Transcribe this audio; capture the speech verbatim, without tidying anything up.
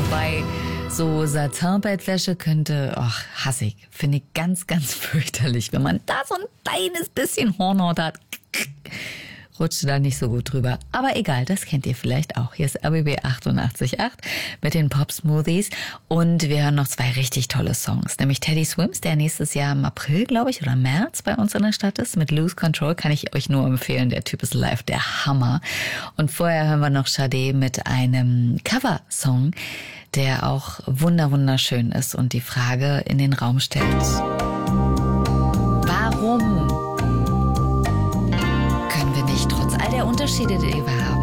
Wobei so Satinbettwäsche könnte, ach, hasse ich. Finde ich ganz, ganz fürchterlich. Wenn man da so ein kleines bisschen Hornhaut hat, rutscht da nicht so gut drüber. Aber egal, das kennt ihr vielleicht auch. Hier ist R B B achtundachtzig Komma acht mit den Pop-Smoothies. Und wir hören noch zwei richtig tolle Songs. Nämlich Teddy Swims, der nächstes Jahr im April, glaube ich, oder März bei uns in der Stadt ist. Mit Lose Control kann ich euch nur empfehlen. Der Typ ist live der Hammer. Und vorher hören wir noch Sade mit einem Cover-Song, der auch wunder wunderschön ist und die Frage in den Raum stellt: Warum können wir nicht trotz all der Unterschiede, die wir haben,